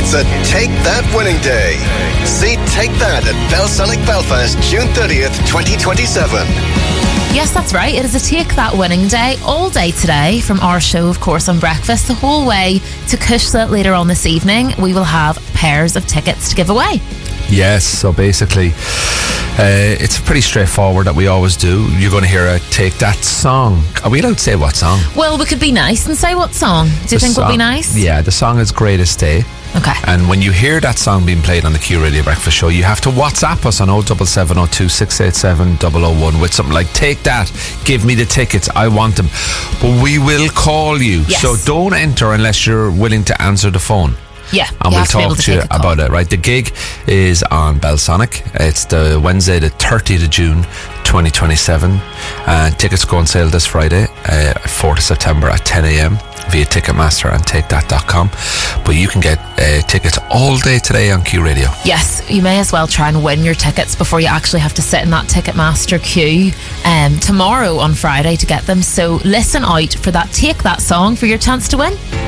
It's a Take That winning day. See Take That at Belsonic Belfast, June 30th, 2027. Yes, that's right. It is a Take That winning day all day today from our show, of course, on breakfast, the whole way to Cushla later on this evening. We will have pairs of tickets to give away. Yes, so basically it's pretty straightforward that we always do. You're going to hear a Take That song. Are we allowed to say what song? Well, we could be nice and say what song. Do you think would be nice? Yeah, the song is Greatest Day. Okay. And when you hear that song being played on the Q Radio Breakfast Show, you have to WhatsApp us on 07702 687 001 with something like, take that, give me the tickets, I want them. But we will call you. Yes. So don't enter unless you're willing to answer the phone. Yeah, and we'll talk to you about it, right? The gig is on Belsonic. It's the Wednesday, the 30th of June, 2027. Tickets go on sale this Friday, 4th of September at 10 a.m. via Ticketmaster and takethat.com. But you can get tickets all day today on Q Radio. Yes, you may as well try and win your tickets before you actually have to sit in that Ticketmaster queue tomorrow on Friday to get them. So listen out for that Take That song for your chance to win.